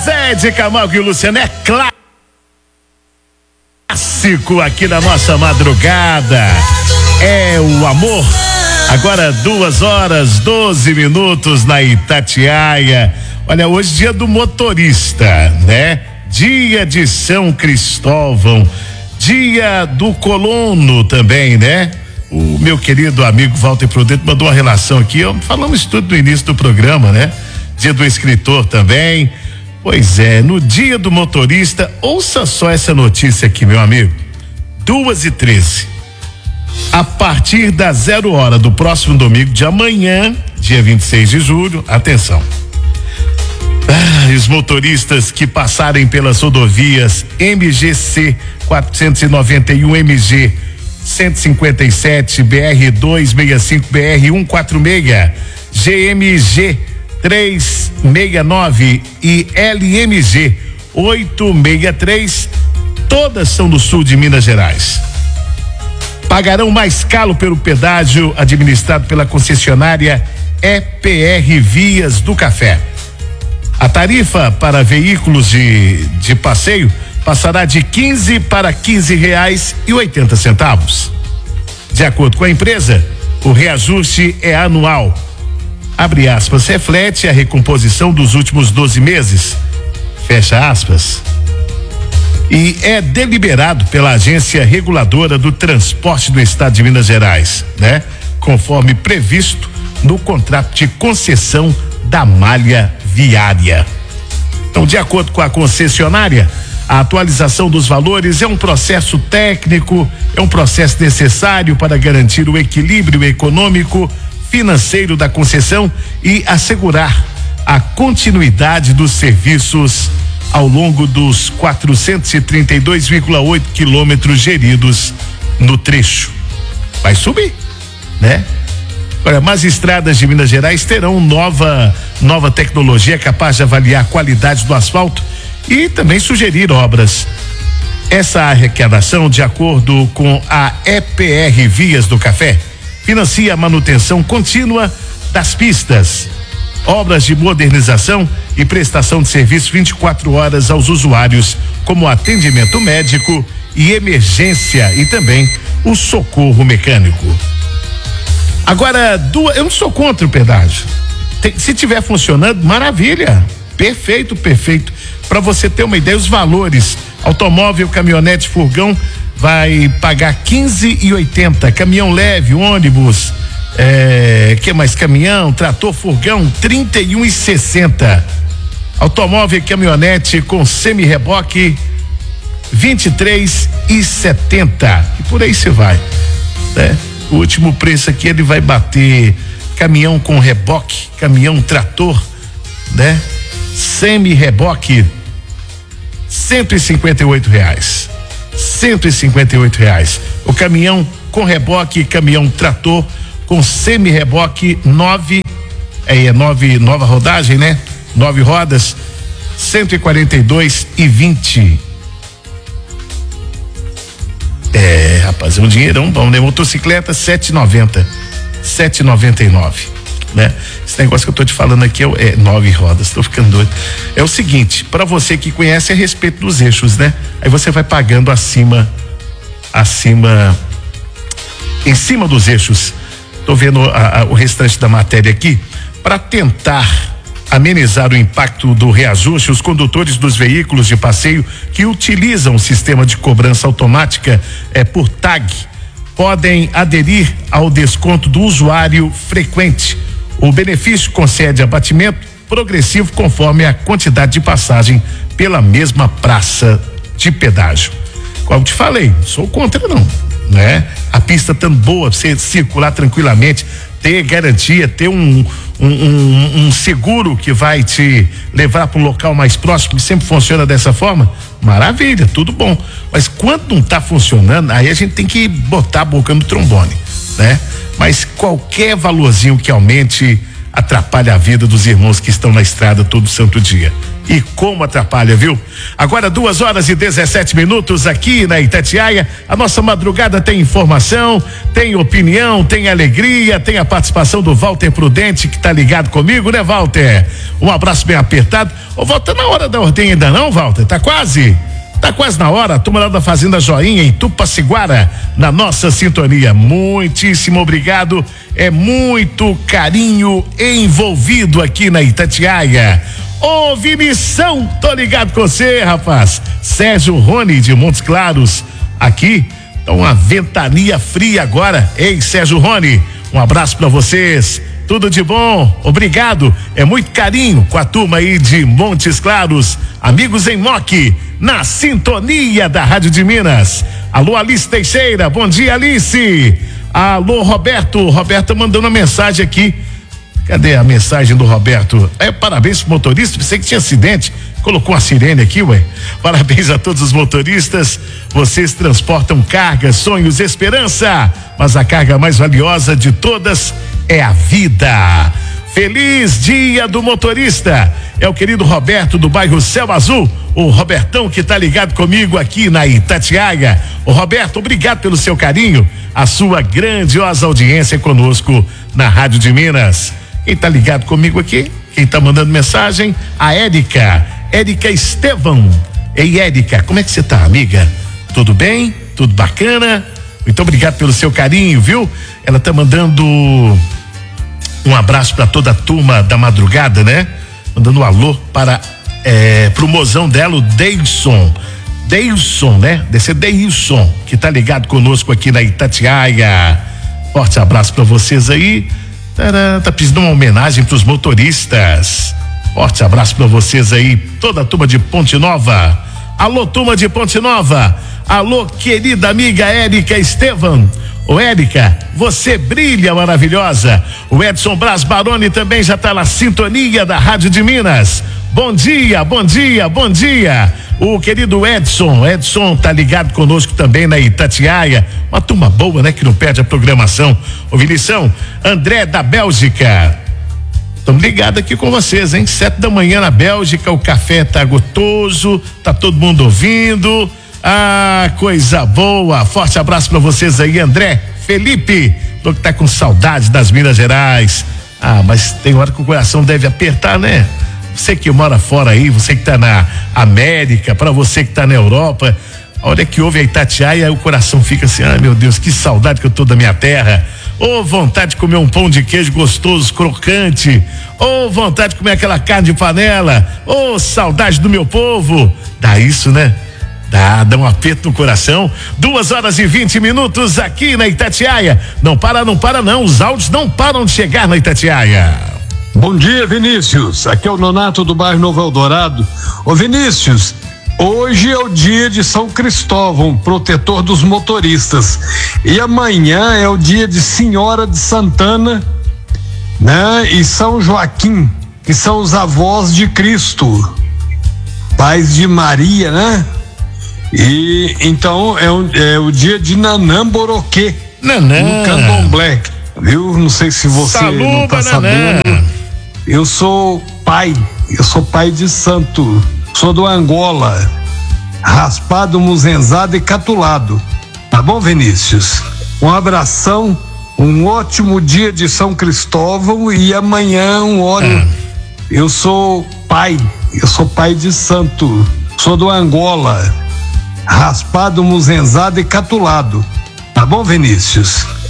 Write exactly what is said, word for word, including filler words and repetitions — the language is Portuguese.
Zezé de Camargo e Luciano é clássico aqui na nossa madrugada. É o amor. Agora duas horas, doze minutos na Itatiaia. Olha, hoje é dia do motorista, né? Dia de São Cristóvão, dia do colono também, né? O meu querido amigo Walter Prudente mandou uma relação aqui, ó, falamos tudo no início do programa, né? Dia do escritor também. Pois é, no dia do motorista, ouça só essa notícia aqui, meu amigo. Duas e treze. A partir da zero hora do próximo domingo de amanhã, dia vinte e seis de julho, atenção. Ah, os motoristas que passarem pelas rodovias M G C quatrocentos e noventa e um, M G cento e cinquenta e sete, B R duzentos e sessenta e cinco, B R cento e quarenta e seis, G M G trezentos e sessenta e nove e L M G oitocentos e sessenta e três, todas são do sul de Minas Gerais. Pagarão mais caro pelo pedágio administrado pela concessionária E P R Vias do Café. A tarifa para veículos de, de passeio passará de quinze para quinze reais e oitenta centavos. De acordo com a empresa, o reajuste é anual. Abre aspas, reflete a recomposição dos últimos doze meses. Fecha aspas. E é deliberado pela Agência Reguladora do Transporte do Estado de Minas Gerais, né? Conforme previsto no contrato de concessão da malha viária. Então, de acordo com a concessionária, a atualização dos valores é um processo técnico, é um processo necessário para garantir o equilíbrio econômico, financeiro da concessão e assegurar a continuidade dos serviços ao longo dos quatrocentos e trinta e dois vírgula oito quilômetros geridos no trecho. Vai subir, né? Olha, mas estradas de Minas Gerais terão nova, nova tecnologia capaz de avaliar a qualidade do asfalto e também sugerir obras. Essa arrecadação, de acordo com a E P R Vias do Café, financia a manutenção contínua das pistas, obras de modernização e prestação de serviço vinte e quatro horas aos usuários, como atendimento médico e emergência e também o socorro mecânico. Agora, duas, eu não sou contra o pedágio. Tem, se tiver funcionando, maravilha. Perfeito, perfeito. Para você ter uma ideia, os valores: automóvel, caminhonete, furgão vai pagar quinze e oitenta, caminhão leve, ônibus, é, que mais? Caminhão, trator, furgão, trinta e um e sessenta. Automóvel e caminhonete com semi-reboque, vinte e três e setenta. E por aí você vai, né? O último preço aqui, ele vai bater caminhão com reboque, caminhão trator, né? Semi-reboque, cento e cinquenta e oito reais. cento e cinquenta e oito reais. O caminhão com reboque, caminhão trator com semi-reboque, nove, é, é nove, nova rodagem, né? Nove rodas, cento e quarenta e dois e vinte. É, rapaz, é um dinheirão bom, né? Motocicleta sete e noventa, sete e noventa e nove, né? Esse negócio que eu tô te falando aqui é, é nove rodas, tô ficando doido. É o seguinte, para você que conhece a respeito dos eixos, né? Aí você vai pagando acima, acima, em cima dos eixos. Tô vendo a, a, o restante da matéria aqui. Para tentar amenizar o impacto do reajuste, os condutores dos veículos de passeio que utilizam o sistema de cobrança automática é, por tag podem aderir ao desconto do usuário frequente. O benefício concede abatimento progressivo conforme a quantidade de passagem pela mesma praça de pedágio. Como te falei, sou contra não, né? A pista tão boa, você circular tranquilamente, ter garantia, ter um, um, um, um seguro que vai te levar para um local mais próximo, que sempre funciona dessa forma, maravilha, tudo bom. Mas quando não está funcionando, aí a gente tem que botar a boca no trombone, né? Mas qualquer valorzinho que aumente atrapalha a vida dos irmãos que estão na estrada todo santo dia. e como atrapalha, viu? Agora duas horas e dezessete minutos aqui na Itatiaia. A nossa madrugada tem informação, tem opinião, tem alegria, tem a participação do Walter Prudente, que tá ligado comigo, né, Walter? Um abraço bem apertado. Ô, Walter, na hora da ordem ainda não, Walter? Tá quase? Tá quase na hora. Turma lá da Fazenda Joinha, em Tupaciguara, na nossa sintonia. Muitíssimo obrigado. É muito carinho envolvido aqui na Itatiaia. Ô, Vinição, tô ligado com você, rapaz. Sérgio Rony de Montes Claros, aqui. Tá uma ventania fria agora. Ei, Sérgio Rony, um abraço pra vocês. Tudo de bom, obrigado. É muito carinho com a turma aí de Montes Claros, amigos em Moque, na sintonia da Rádio de Minas. Alô, Alice Teixeira, bom dia, Alice. Alô, Roberto, Roberto mandando uma mensagem aqui. Cadê a mensagem do Roberto? É, parabéns pro motorista, pensei que tinha acidente, colocou a sirene aqui, ué. Parabéns a todos os motoristas, vocês transportam carga, sonhos, esperança, mas a carga mais valiosa de todas é a vida. Feliz dia do motorista. É o querido Roberto do bairro Céu Azul, o Robertão que tá ligado comigo aqui na Itatiaia. O Roberto, obrigado pelo seu carinho, a sua grandiosa audiência conosco na Rádio de Minas. Quem tá ligado comigo aqui, quem tá mandando mensagem, a Érica, Érica Estevão. Ei, Érica, como é que você tá, amiga? Tudo bem? Tudo bacana? Muito obrigado pelo seu carinho, viu? Ela tá mandando um abraço para toda a turma da madrugada, né? Mandando um alô para é, pro mozão dela, o Deilson. Deilson, né? Deve ser Deilson, que tá ligado conosco aqui na Itatiaia. Forte abraço para vocês aí. Tá, tá pedindo uma homenagem pros motoristas. Forte abraço para vocês aí, toda a turma de Ponte Nova. Alô, turma de Ponte Nova. Alô, querida amiga Érica Estevam. Ô, Érica, você brilha, maravilhosa. O Edson Braz Baroni também já tá na sintonia da Rádio de Minas. Bom dia, bom dia, bom dia. O querido Edson, Edson tá ligado conosco também na Itatiaia. Uma turma boa, né? Que não perde a programação. Ô, Vinição, André da Bélgica. Estamos ligados aqui com vocês, hein? Sete da manhã na Bélgica, o café tá gostoso, tá todo mundo ouvindo. Ah, coisa boa. Forte abraço pra vocês aí, André, Felipe, que tá com saudade das Minas Gerais. Ah, mas tem hora que o coração deve apertar, né? Você que mora fora aí, você que tá na América, pra você que tá na Europa, a hora que ouve a Itatiaia, o coração fica assim, ah, meu Deus, que saudade que eu tô da minha terra. Ô, vontade de comer um pão de queijo gostoso, crocante. Ô, vontade de comer aquela carne de panela. Ô, saudade do meu povo. Dá isso, né? Dá, dá um aperto no coração. Duas horas e vinte minutos aqui na Itatiaia. Não para, não para não, os áudios não param de chegar na Itatiaia. Bom dia, Vinícius, aqui é o Nonato do bairro Novo Eldorado. Ô, Vinícius, hoje é o dia de São Cristóvão, protetor dos motoristas, e amanhã é o dia de Senhora de Santana, né? E São Joaquim, que são os avós de Cristo, pais de Maria, né? E então é, um, é o dia de Nanã Boroquê, Nanã, no Candomblé, viu? Não sei se você Saluba, não tá sabendo. Nanã. Eu sou pai, eu sou pai de santo, sou do Angola, raspado, muzenzado e catulado. Tá bom, Vinícius? Um abração, um ótimo dia de São Cristóvão e amanhã um óleo. Ah. Eu sou pai, eu sou pai de santo, sou do Angola, raspado, muzenzado e catulado. Tá bom, Vinícius?